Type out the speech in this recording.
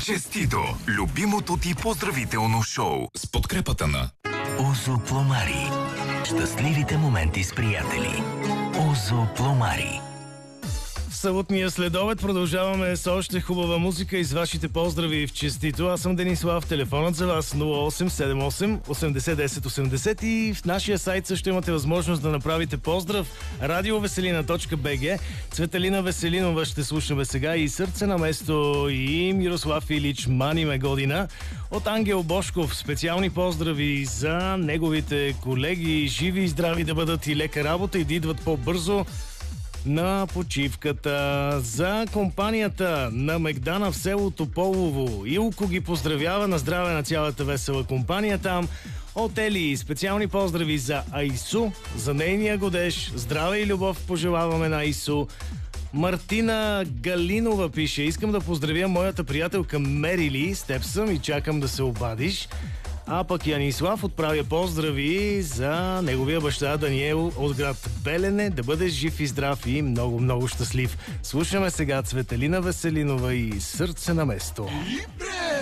Честито! Любимото ти поздравително шоу с подкрепата на Озо Пломари. Щастливите моменти с приятели. Озо Пломари. В съботния следобед продължаваме с още хубава музика и с вашите поздрави в Честито. Аз съм Денислав, телефонът за вас 0878 80 10 80 и в нашия сайт също имате възможност да направите поздрав radioveselina.bg. Цветелина Веселинова ще слушаме сега и Сърце на место и Мирослав Илич Мани ме година. От Ангел Бошков специални поздрави за неговите колеги. Живи и здрави да бъдат и лека работа и да идват по-бързо на почивката. За компанията на Мегдана в село Тополово. Илко ги поздравява, на здраве на цялата весела компания там. От Ели специални поздрави за Айсу, за нейния годеж. Здраве и любов пожелаваме на Айсу. Мартина Галинова пише: искам да поздравя моята приятелка Мерили, с теб съм и чакам да се обадиш. А пък Янислав отправя поздрави за неговия баща Даниел от град Белене. Да бъдеш жив и здрав и много щастлив. Слушаме сега Цветелина Веселинова и Сърце на место.